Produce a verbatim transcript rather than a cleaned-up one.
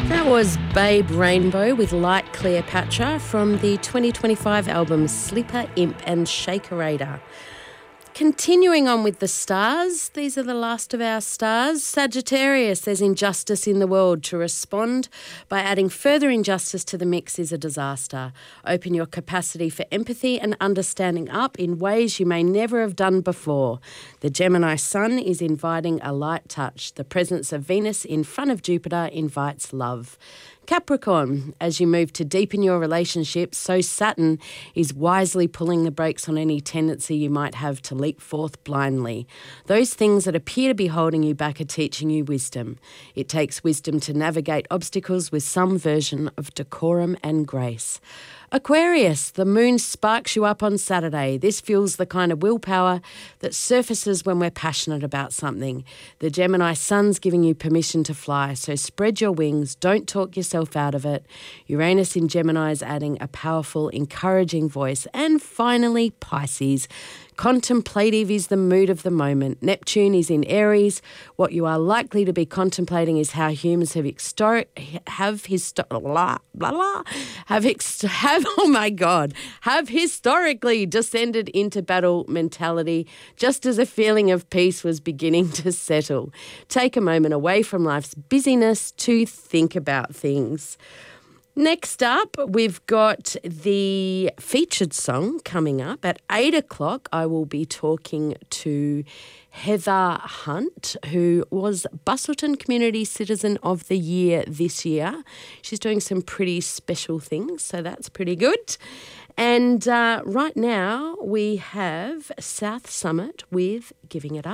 That was Babe Rainbow with Light Cleopatra from the twenty twenty-five album Slipper, Imp and Shakerator. Continuing on with the stars, these are the last of our stars. Sagittarius, there's injustice in the world. To respond by adding further injustice to the mix is a disaster. Open your capacity for empathy and understanding up in ways you may never have done before. The Gemini sun is inviting a light touch. The presence of Venus in front of Jupiter invites love. Capricorn, as you move to deepen your relationship, so Saturn is wisely pulling the brakes on any tendency you might have to leap forth blindly. Those things that appear to be holding you back are teaching you wisdom. It takes wisdom to navigate obstacles with some version of decorum and grace. Aquarius, the moon sparks you up on Saturday. This fuels the kind of willpower that surfaces when we're passionate about something. The Gemini sun's giving you permission to fly, so spread your wings, don't talk yourself out of it. Uranus in Gemini is adding a powerful, encouraging voice. And finally, Pisces. Contemplative is the mood of the moment. Neptune is in Aries. What you are likely to be contemplating is how humans have historic have histo- blah, blah, blah, have ex- have oh my god have historically descended into battle mentality, just as a feeling of peace was beginning to settle. Take a moment away from life's busyness to think about things. Next up, we've got the featured song coming up. At eight o'clock, I will be talking to Heather Hunt, who was Busselton Community Citizen of the Year this year. She's doing some pretty special things, so that's pretty good. And uh, right now, we have South Summit with Giving It Up.